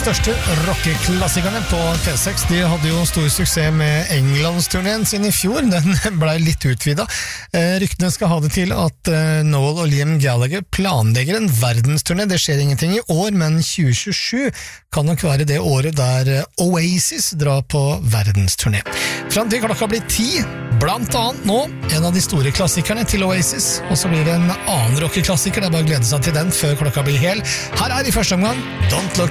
største rockeklassikerne på P6. De hadde jo stor suksess med Englandsturneen sin i fjor. Den ble litt utvidet. Ryktene skal ha det til at Noel og Liam Gallagher planlegger en verdensturné. Det skjer ingenting i år, men 2027 kan nok være det året der Oasis drar på verdensturné. Frem til klokka blir 10, blant annet nå, en av de store klassikerne til Oasis, og så blir det en annen rockeklassiker. Det er bare å glede seg til den før klokka blir hel. Her er i første omgang Don't Look